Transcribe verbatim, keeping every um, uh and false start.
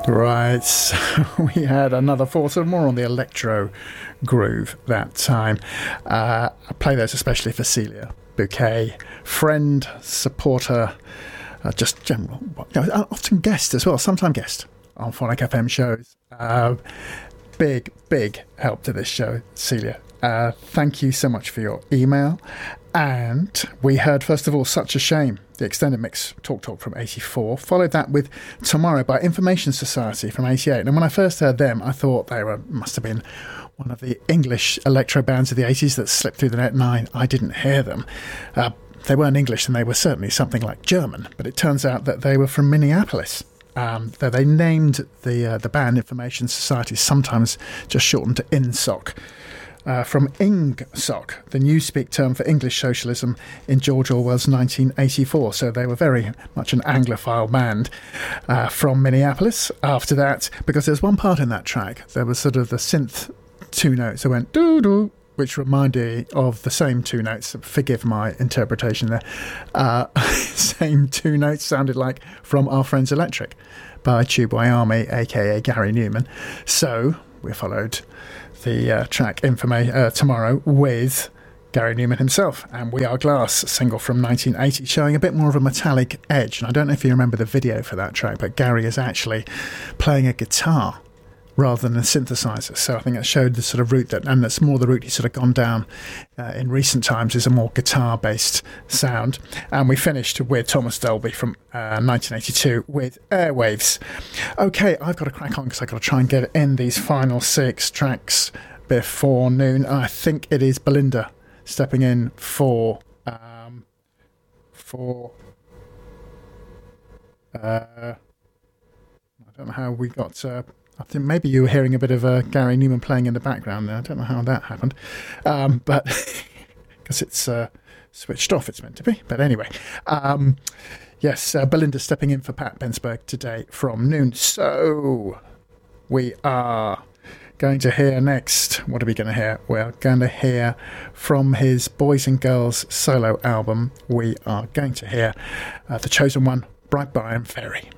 Right, so we had another four, so more on the electro groove that time. Uh, I play those especially for Celia Bouquet, friend, supporter, uh, just general, you know, often guest as well, sometime guest on Phonic F M shows. Uh, big, big help to this show, Celia. Uh, thank you so much for your email. And we heard, first of all, Such a Shame, the extended mix Talk Talk from eighty-four. Followed that with Tomorrow by Information Society from eighty-eight. And when I first heard them, I thought they were must have been one of the English electro bands of the eighties that slipped through the net, and I, I didn't hear them. Uh, they weren't English, and they were certainly something like German. But it turns out that they were from Minneapolis. Um, though they named the uh, the band Information Society, sometimes just shortened to INSOC. Uh, from INGSOC, the newspeak term for English socialism in George Orwell's nineteen eighty-four. So they were very much an Anglophile band uh, from Minneapolis. After that, because there's one part in that track, there was sort of the synth two notes that went doo-doo, which reminded me of the same two notes. Forgive my interpretation there. Uh, same two notes sounded like From Our Friends Electric by Tube Wyami, aka Gary Newman. So we followed the uh, track Informa- uh, Tomorrow with Gary Newman himself, and We Are Glass, single from nineteen eighty, showing a bit more of a metallic edge. And I don't know if you remember the video for that track, but Gary is actually playing a guitar rather than a synthesizer. So I think it showed the sort of route that, and that's more the route he's sort of gone down uh, in recent times, is a more guitar-based sound. And we finished with Thomas Dolby from uh, nineteen eighty-two with Airwaves. Okay, I've got to crack on because I've got to try and get in these final six tracks before noon. I think it is Belinda stepping in for um, for uh, I don't know how we got uh, I think maybe you were hearing a bit of uh, Gary Newman playing in the background there. I don't know how that happened, um, but because it's uh, switched off, it's meant to be. But anyway, um, yes, uh, Belinda stepping in for Pat Bensberg today from noon. So we are going to hear next. What are we going to hear? We're going to hear from his Boys and Girls solo album. We are going to hear uh, The Chosen One, Bright Brian Ferry.